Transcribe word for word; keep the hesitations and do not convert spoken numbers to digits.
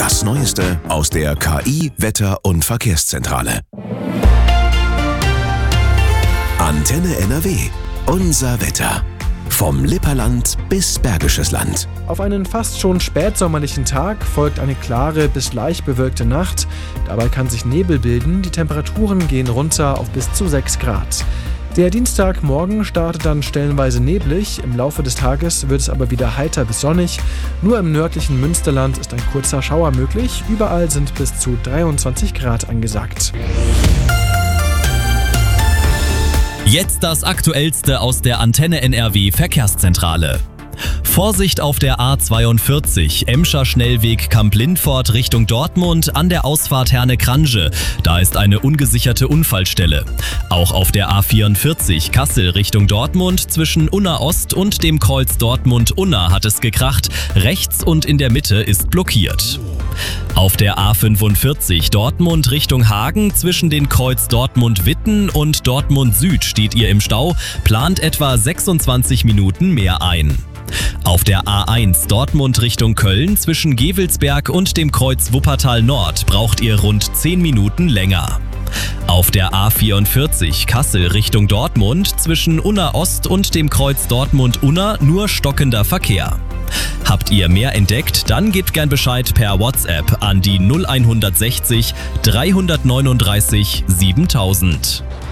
Das Neueste aus der K I-, Wetter- und Verkehrszentrale. Antenne N R W. Unser Wetter. Vom Lipperland bis Bergisches Land. Auf einen fast schon spätsommerlichen Tag folgt eine klare bis leicht bewölkte Nacht. Dabei kann sich Nebel bilden. Die Temperaturen gehen runter auf bis zu sechs Grad. Der Dienstagmorgen startet dann stellenweise neblig. Im Laufe des Tages wird es aber wieder heiter bis sonnig. Nur im nördlichen Münsterland ist ein kurzer Schauer möglich. Überall sind bis zu dreiundzwanzig Grad angesagt. Jetzt das Aktuellste aus der Antenne N R W Verkehrszentrale. Vorsicht auf der A zweiundvierzig, Emscher Schnellweg Kamp-Lindfort Richtung Dortmund an der Ausfahrt Herne-Krange. Da ist eine ungesicherte Unfallstelle. Auch auf der A vierundvierzig Kassel Richtung Dortmund zwischen Unna Ost und dem Kreuz Dortmund-Unna hat es gekracht. Rechts und in der Mitte ist blockiert. Auf der A fünfundvierzig Dortmund Richtung Hagen zwischen den Kreuz Dortmund-Witten und Dortmund Süd steht ihr im Stau, plant etwa sechsundzwanzig Minuten mehr ein. Auf der A eins Dortmund Richtung Köln zwischen Gevelsberg und dem Kreuz Wuppertal Nord braucht ihr rund zehn Minuten länger. Auf der A vierundvierzig Kassel Richtung Dortmund zwischen Unna Ost und dem Kreuz Dortmund-Unna nur stockender Verkehr. Habt ihr mehr entdeckt, dann gebt gern Bescheid per WhatsApp an die null eins sechzig dreihundertneununddreißig siebentausend.